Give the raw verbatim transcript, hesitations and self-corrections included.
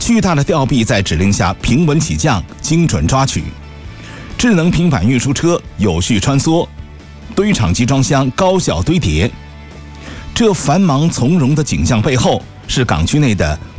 巨大的吊臂在指令下平稳起降，精准抓取。智能平板运输车有序穿梭，堆场集装箱高效堆叠。这繁忙从容的景象背后，是港区内的